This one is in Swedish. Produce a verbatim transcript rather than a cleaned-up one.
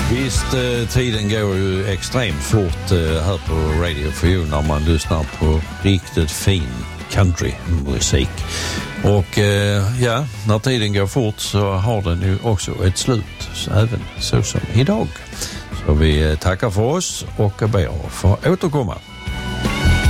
Visst, eh, tiden går ju extremt fort eh, här på Radio For You när man lyssnar på riktigt fin countrymusik. Och eh, ja, när tiden går fort så har den ju också ett slut, så även så som idag. Så vi eh, tackar för oss och ber att få återkomma.